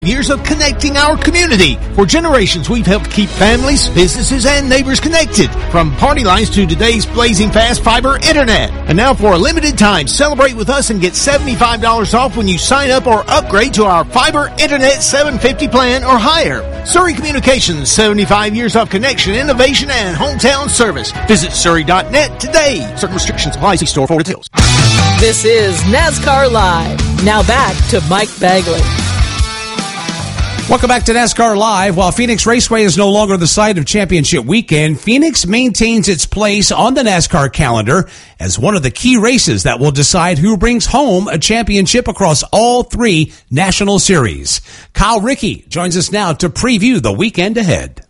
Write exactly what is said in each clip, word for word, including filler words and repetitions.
Years of connecting our community. For generations, we've helped keep families, businesses, and neighbors connected. From party lines to today's blazing fast fiber internet. And now for a limited time, celebrate with us and get seventy-five dollars off when you sign up or upgrade to our fiber internet seven fifty plan or higher. Surrey Communications, seventy-five years of connection, innovation, and hometown service. Visit surrey dot net today. Certain restrictions apply. See store for details. This is NASCAR Live. Now back to Mike Bagley. Welcome back to NASCAR Live. While Phoenix Raceway is no longer the site of championship weekend, Phoenix maintains its place on the NASCAR calendar as one of the key races that will decide who brings home a championship across all three national series. Kyle Rickey joins us now to preview the weekend ahead.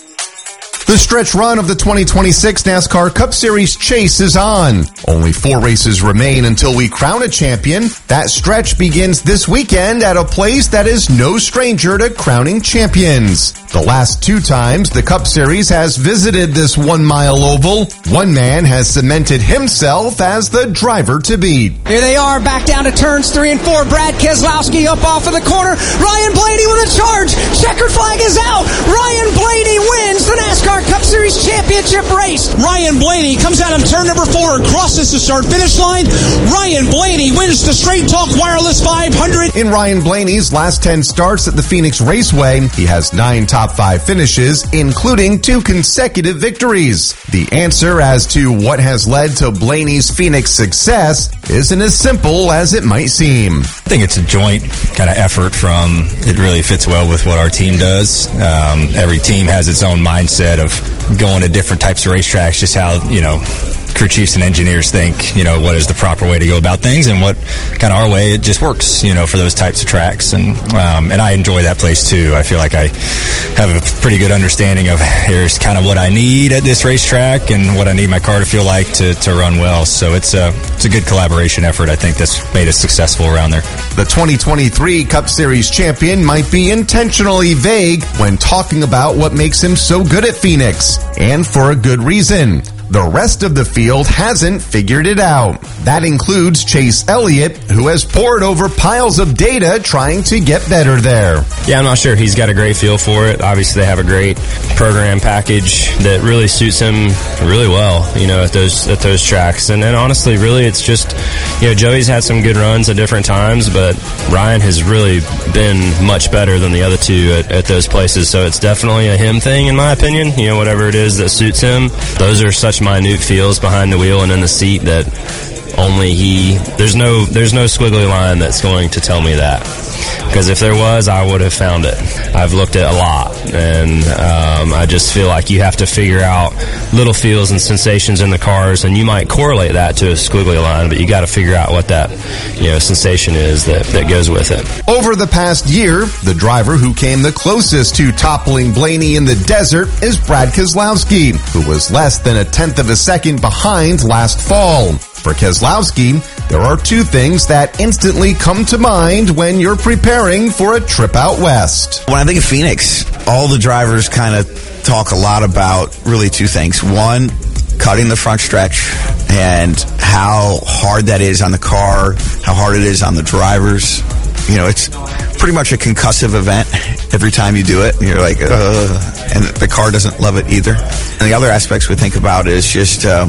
The stretch run of the twenty twenty-six NASCAR Cup Series chase is on. Only four races remain until we crown a champion. That stretch begins this weekend at a place that is no stranger to crowning champions. The last two times the Cup Series has visited this one-mile oval, one man has cemented himself as the driver to beat. Here they are, back down to turns three and four. Brad Keselowski up off of the corner. Ryan Blaney with a charge. Checkered flag is out. Ryan Blaney wins the NASCAR Cup Series championship race. Ryan Blaney comes out of turn number four, crosses the start-finish line. Ryan Blaney wins the Straight Talk Wireless five hundred. In Ryan Blaney's last ten starts at the Phoenix Raceway, he has nine top five finishes, including two consecutive victories. The answer as to what has led to Blaney's Phoenix success isn't as simple as it might seem. I think it's a joint kind of effort from, it really fits well with what our team does. Um, every team has its own mindset of going to different types of racetracks, just how, you know, crew chiefs and engineers think, you know, what is the proper way to go about things, and what kind of our way it just works, you know, for those types of tracks. And um, and I enjoy that place too. I feel like I have a pretty good understanding of here's kind of what I need at this racetrack and what I need my car to feel like to, to run well. So it's a, it's a good collaboration effort, I think, that's made us successful around there. The twenty twenty-three Cup Series champion might be intentionally vague when talking about what makes him so good at Phoenix, and for a good reason. The rest of the field hasn't figured it out. That includes Chase Elliott, who has poured over piles of data trying to get better there. Yeah, I'm not sure. He's got a great feel for it. Obviously, they have a great program package that really suits him really well, you know, at those at those tracks. And then honestly, really, it's just, you know, Joey's had some good runs at different times, but Ryan has really been much better than the other two at, at those places. So it's definitely a him thing, in my opinion. You know, whatever it is that suits him. Those are such minute feels behind the wheel and in the seat that only he, there's no there's no squiggly line that's going to tell me that, because if there was, I would have found it. I've looked at a lot, and um, I just feel like you have to figure out little feels and sensations in the cars, and you might correlate that to a squiggly line, but you got to figure out what that, you know, sensation is that, that goes with it. Over the past year, the driver who came the closest to toppling Blaney in the desert is Brad Keselowski, who was less than a tenth of a second behind last fall. For Keselowski, there are two things that instantly come to mind when you're preparing for a trip out west. When I think of Phoenix, all the drivers kind of talk a lot about really two things. One, cutting the front stretch and how hard that is on the car, how hard it is on the drivers. You know, it's pretty much a concussive event every time you do it. And you're like, uh, and the car doesn't love it either. And the other aspects we think about is just uh,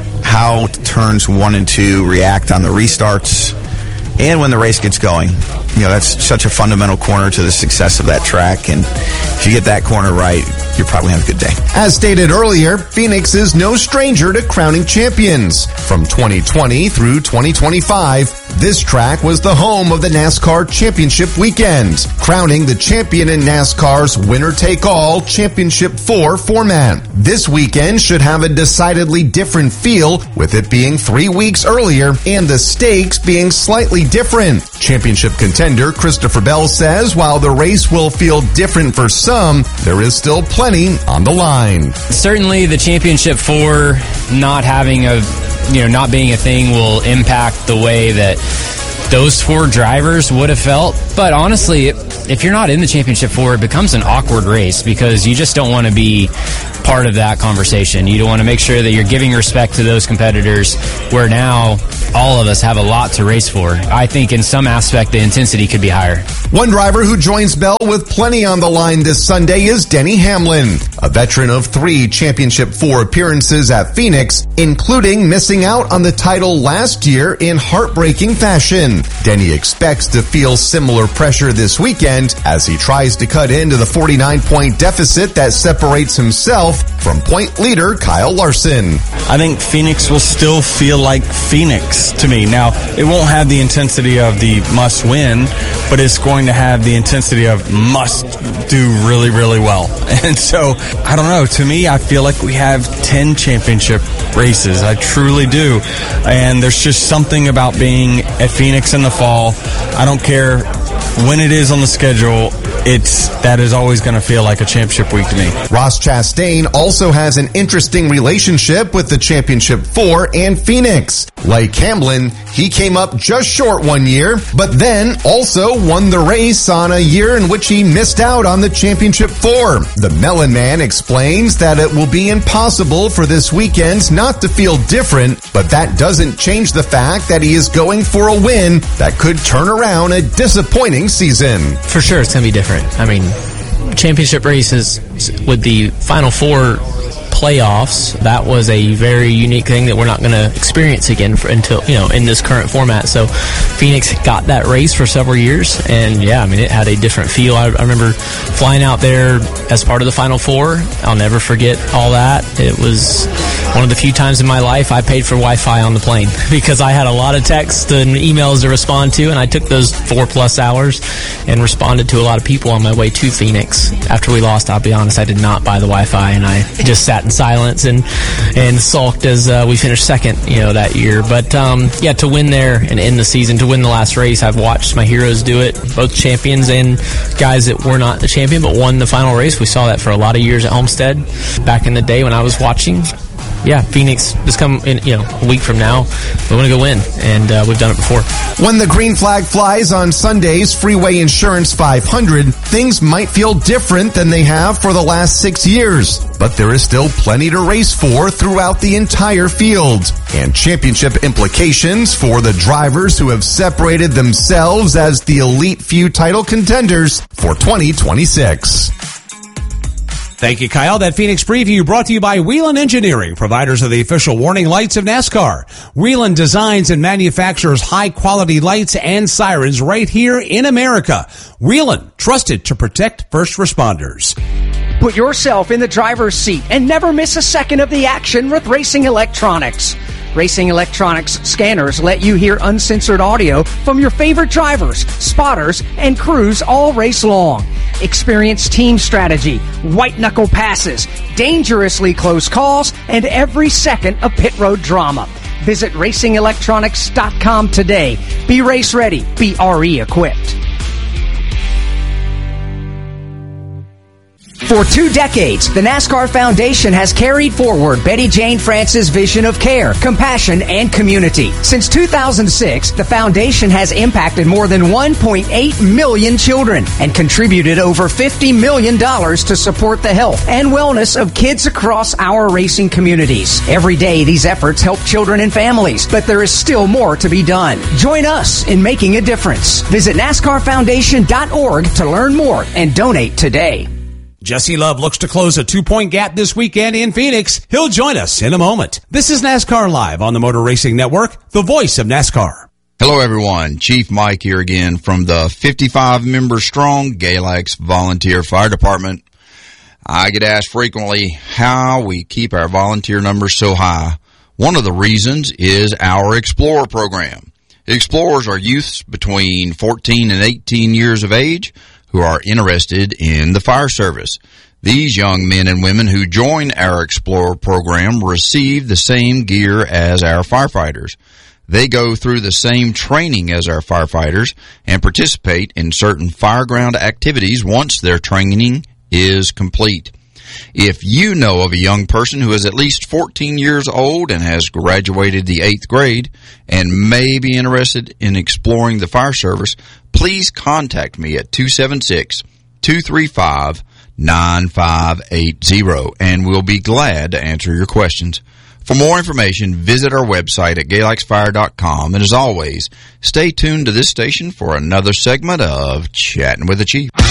how turns one and two react on the restarts and when the race gets going. You know, that's such a fundamental corner to the success of that track, and if you get that corner right, you're probably having a good day. As stated earlier, Phoenix is no stranger to crowning champions. From twenty twenty through twenty twenty-five, this track was the home of the NASCAR Championship Weekend, crowning the champion in NASCAR's winner-take-all Championship four format. This weekend should have a decidedly different feel, with it being three weeks earlier and the stakes being slightly different. Championship contender Christopher Bell says while the race will feel different for some, there is still plenty on the line. Certainly the Championship four not having a, you know, not being a thing will impact the way that those four drivers would have felt. But honestly, if you're not in the Championship four, it becomes an awkward race because you just don't want to be part of that conversation. You don't want to make sure that you're giving respect to those competitors, where now all of us have a lot to race for. I think in some aspect the intensity could be higher. One driver who joins Bell with plenty on the line this Sunday is Denny Hamlin, a veteran of three Championship four appearances at Phoenix, including missing out on the title last year in heartbreaking fashion. Denny expects to feel similar pressure this weekend as he tries to cut into the forty-nine point deficit that separates himself from point leader Kyle Larson. I think Phoenix will still feel like Phoenix to me. Now, it won't have the intensity of the must win, but it's going to have the intensity of must do really, really well. And so, I don't know. To me, I feel like we have ten championship races. I truly do. And there's just something about being at Phoenix in the fall. I don't care when it is on the schedule. It's that is always going to feel like a championship week to me. Ross Chastain also has an interesting relationship with the Championship four and Phoenix. Like Hamlin, he came up just short one year, but then also won the race on a year in which he missed out on the Championship four. The Melon Man explains that it will be impossible for this weekend not to feel different, but that doesn't change the fact that he is going for a win that could turn around a disappointing season. For sure, it's going to be different. I mean, championship races with the Final Four playoffs, that was a very unique thing that we're not going to experience again for, until, you know, in this current format. So Phoenix got that race for several years, and yeah, I mean, it had a different feel. I, I remember flying out there as part of the Final Four. I'll never forget all that. It was one of the few times in my life I paid for Wi-Fi on the plane because I had a lot of texts and emails to respond to, and I took those four plus hours and responded to a lot of people on my way to Phoenix. After we lost, I'll be honest, I did not buy the Wi-Fi, and I just sat in silence and and sulked as uh, we finished second, you know, that year. But um, yeah, to win there and end the season, to win the last race, I've watched my heroes do it, both champions and guys that were not the champion but won the final race. We saw that for a lot of years at Homestead back in the day when I was watching. Yeah, Phoenix is come in, you know, a week from now. We want to go win, and uh, we've done it before. When the green flag flies on Sunday's Freeway Insurance five hundred, things might feel different than they have for the last six years. But there is still plenty to race for throughout the entire field, and championship implications for the drivers who have separated themselves as the elite few title contenders for twenty twenty-six. Thank you, Kyle. That Phoenix preview brought to you by Whelen Engineering, providers of the official warning lights of NASCAR. Whelen designs and manufactures high-quality lights and sirens right here in America. Whelen, trusted to protect first responders. Put yourself in the driver's seat and never miss a second of the action with Racing Electronics. Racing Electronics scanners let you hear uncensored audio from your favorite drivers, spotters, and crews all race long. Experience team strategy, white-knuckle passes, dangerously close calls, and every second of pit road drama. Visit racing electronics dot com today. Be race ready. Be R E equipped. For two decades, the NASCAR Foundation has carried forward Betty Jane France's vision of care, compassion, and community. Since two thousand six, the Foundation has impacted more than one point eight million children and contributed over fifty million dollars to support the health and wellness of kids across our racing communities. Every day, these efforts help children and families, but there is still more to be done. Join us in making a difference. Visit NASCAR Foundation dot org to learn more and donate today. Jesse Love looks to close a two-point gap this weekend in Phoenix. He'll join us in a moment. This is NASCAR Live on the Motor Racing Network, the voice of NASCAR. Hello, everyone. Chief Mike here again from the fifty-five member strong Galax Volunteer Fire Department. I get asked frequently how we keep our volunteer numbers so high. One of the reasons is our Explorer program. Explorers are youths between fourteen and eighteen years of age who are interested in the fire service. These young men and women who join our Explorer program receive the same gear as our firefighters. They go through the same training as our firefighters and participate in certain fireground activities once their training is complete. If you know of a young person who is at least fourteen years old and has graduated the eighth grade and may be interested in exploring the fire service, please contact me at two seven six, two three five, nine five eight zero, and we'll be glad to answer your questions. For more information, visit our website at galax fire dot com. And as always, stay tuned to this station for another segment of Chatting with the Chief.